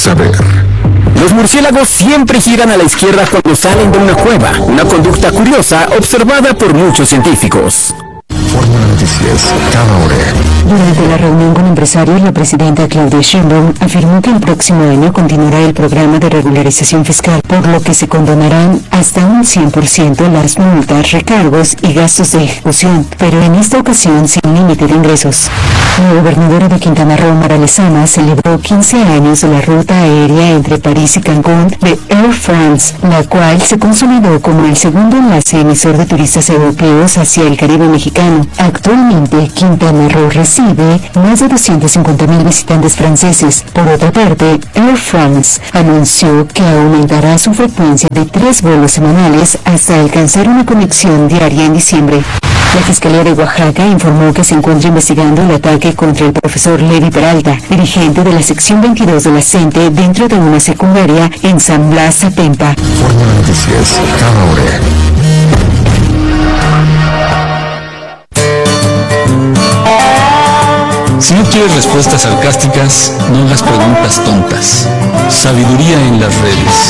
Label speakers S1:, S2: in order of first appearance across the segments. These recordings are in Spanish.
S1: saber.
S2: Los murciélagos siempre giran a la izquierda cuando salen de una cueva, una conducta curiosa observada por muchos científicos.
S1: Fórmula Noticias, cada hora.
S3: Durante la reunión con empresarios, la presidenta Claudia Sheinbaum afirmó que el próximo año continuará el programa de regularización fiscal, por lo que se condonarán hasta un 100% las multas, recargos y gastos de ejecución, pero en esta ocasión sin límite de ingresos. La gobernadora de Quintana Roo, Mara Lezama, celebró 15 años de la ruta aérea entre París y Cancún de Air France, la cual se consolidó como el segundo enlace emisor de turistas europeos hacia el Caribe mexicano. Actualmente, Quintana Roo recibe más de 250,000 visitantes franceses. Por otra parte, Air France anunció que aumentará su frecuencia de 3 vuelos semanales hasta alcanzar una conexión diaria en diciembre. La Fiscalía de Oaxaca informó que se encuentra investigando el ataque contra el profesor Levi Peralta, dirigente de la sección 22 de la CENTE dentro de una secundaria en San Blas, Zatempa.
S1: Fórmula Noticias, cada hora.
S4: Si no quieres respuestas sarcásticas, no hagas preguntas tontas. Sabiduría en las redes.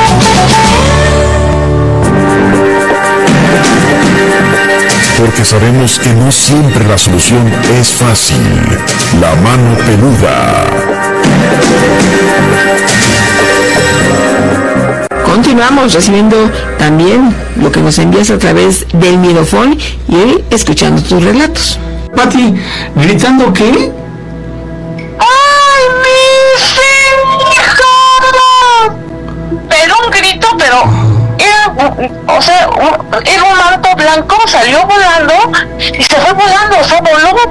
S1: Porque sabemos que no siempre la solución es fácil. La mano peluda.
S5: Continuamos recibiendo también lo que nos envías a través del Midofón y escuchando tus relatos.
S6: Pati, ¿gritando qué?
S7: ¡Ay, mis hijos! Pero un grito, pero era un manto blanco, salió volando y se fue volando, o sea, voló.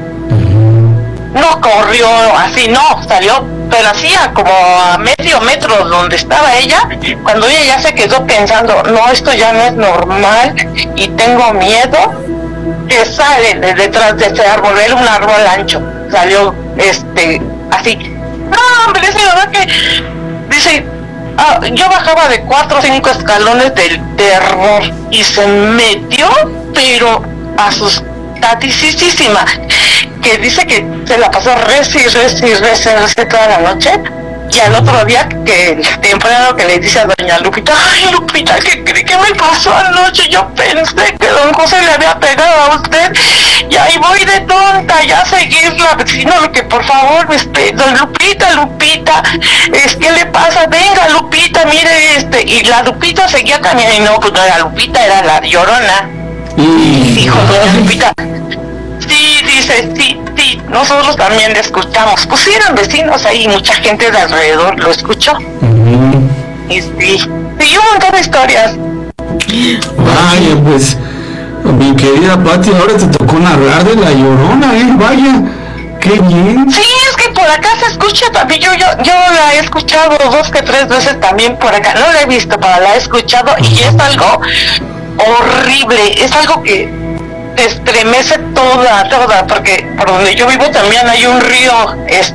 S7: No corrió así, no, salió, pero hacía como a medio metro donde estaba ella, cuando ella ya se quedó pensando, no, esto ya no es normal y tengo miedo, que sale de detrás de ese árbol, era un árbol ancho, salió así. No, hombre, es verdad que dice, yo bajaba de 4 o 5 escalones del terror y se metió, pero asustadísima, que dice que se la pasó reci toda la noche. Y al otro día, que temprano, que le dice a doña Lupita, ay, Lupita, ¿qué me pasó anoche? Yo pensé que don José le había pegado a usted y ahí voy de tonta ya a seguirla, sino que por favor, don Lupita, ¿qué le pasa? Venga, Lupita, mire, y la Lupita seguía caminando, y no, pues no era Lupita, era la Llorona. Y dijo doña Lupita, sí, dice, sí, nosotros también le escuchamos. Pues sí, eran vecinos ahí, mucha gente de alrededor lo escuchó. Y sí, un montón de historias.
S6: Vaya, pues, mi querida Pati, ahora te tocó narrar de la Llorona, vaya, qué bien.
S7: Sí, es que por acá se escucha también, yo la he escuchado 2 que 3 veces también por acá, no la he visto, pero la he escuchado y es algo horrible, es algo que te estremece toda, porque por donde yo vivo también hay un río,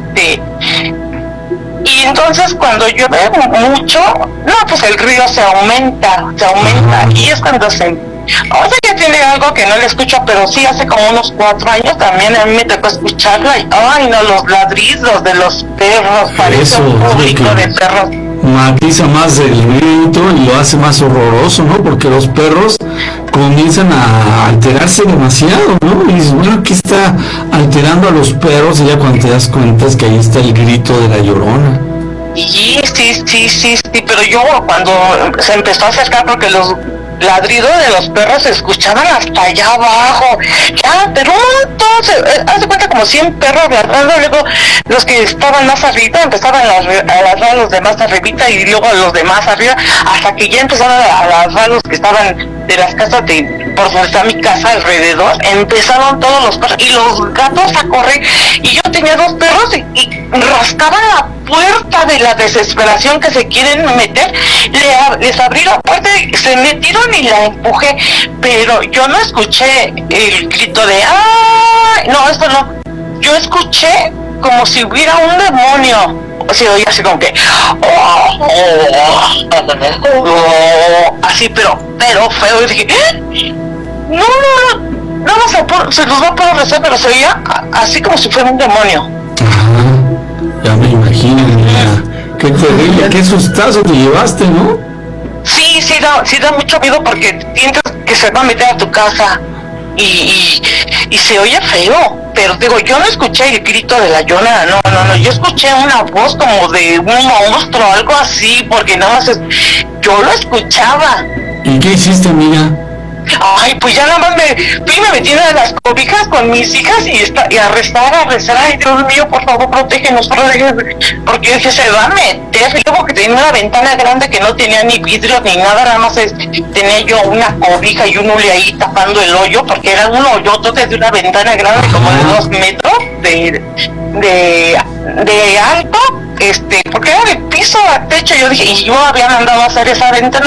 S7: y entonces cuando llueve mucho, no, pues el río se aumenta, y es cuando ahora ya tiene algo que no le escucho, pero sí hace como unos 4 años también a mí me tocó escucharla, y ay no, los ladridos de los perros, parece un público de perros.
S6: Matiza más el grito y lo hace más horroroso, ¿no? Porque los perros comienzan a alterarse demasiado, ¿no? Y dices, bueno, ¿qué está alterando a los perros? Y ya cuando te das cuenta es que ahí está el grito de la Llorona.
S7: Sí, pero yo cuando se empezó a acercar, porque los ladridos de los perros se escuchaban hasta allá abajo, ya, pero un montón, haz de cuenta como 100 perros ladrando, luego los que estaban más arriba empezaban a ladrar a los demás arribita y luego los demás arriba, hasta que ya empezaron a ladrar los que estaban de las casas por donde está mi casa alrededor, empezaron todos los perros y los gatos a correr, y yo tenía 2 perros y rascaban la puerta de la desesperación que se quieren meter, les abrí la puerta y se metieron y la empujé, pero yo no escuché el grito de ¡ay! No, esto no, yo escuché como si hubiera un demonio, o sea, oía así como que así, pero feo, y dije no se los va a poder rezar, pero se oía así como si fuera un demonio.
S6: Ya me imagino, mira, qué terrible, qué sustazo te llevaste, ¿no?
S7: Sí, sí da mucho miedo porque sientes que se va a meter a tu casa y se oye feo, pero digo, yo no escuché el grito de la Llona, no, yo escuché una voz como de un monstruo, algo así, porque nada más yo lo escuchaba.
S6: ¿Y qué hiciste, amiga?
S7: Ay, pues ya nada más me metí en las cobijas con mis hijas y a rezar, ay Dios mío, por favor, protégenos, porque dije, se va a meter, y luego que tenía una ventana grande que no tenía ni vidrio ni nada, nada más tenía yo una cobija y un hule ahí tapando el hoyo, porque era un hoyotote de una ventana grande como de 2 metros de alto, porque era de piso a techo. Yo dije, y yo había mandado a hacer esa ventana